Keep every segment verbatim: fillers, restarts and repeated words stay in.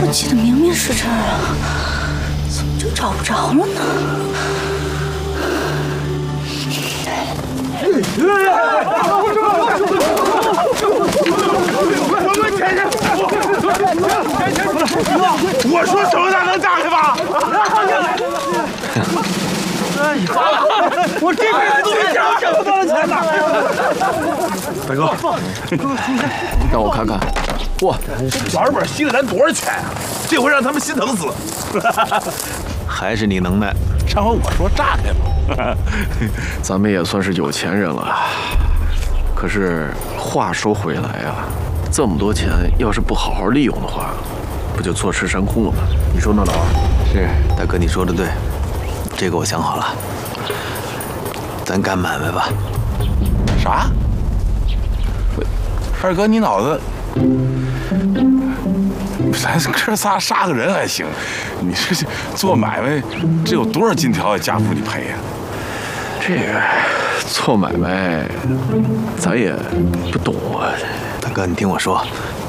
记得明明是这儿啊，怎么就找不着了呢？ 我说什么他能炸开吧？你发了！我这辈子都没见过这么多的钱呢！ 大哥，让我看看。哇， 小二本吸了咱多少钱啊？这回让他们心疼死了。 还是你能耐。 上回我说炸开了。 咱们也算是有钱人了。可是话说回来呀、啊，这么多钱要是不好好利用的话，不就坐吃山空了吗？你说呢，老二？ 是，大哥你说的对，这个我想好了，咱干买卖吧。 啥？二哥，你脑子……咱哥仨杀个人还行，你这做买卖，这有多少金条家父你赔呀？ 这个做买卖，咱也不懂啊。 大哥，你听我说，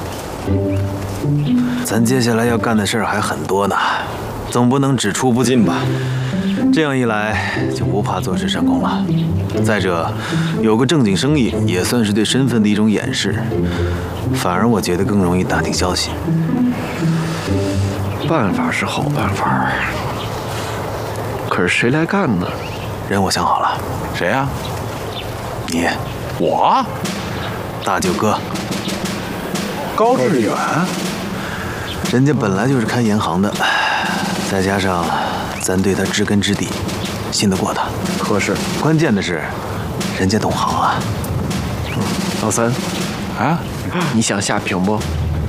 咱接下来要干的事儿还很多呢，总不能只出不进吧？这样一来就不怕坐吃山空了。再者，有个正经生意也算是对身份的一种掩饰，反而我觉得更容易打听消息。 办法是好办法，可是谁来干呢？ 人我想好了。 谁呀、啊？ 你。 我？ 大舅哥。 高志远。 人家本来就是看银行的，再加上咱对他知根知底，信得过他。 可是关键的是，人家懂行啊。 嗯、老三， 啊， 你想下屏不？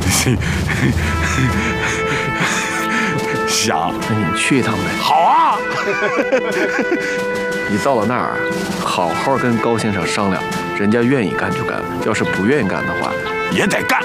想。 那你去一趟呗。 好啊。 你到了那儿，好好跟高先生商量，人家愿意干就干，要是不愿意干的话， 也得干。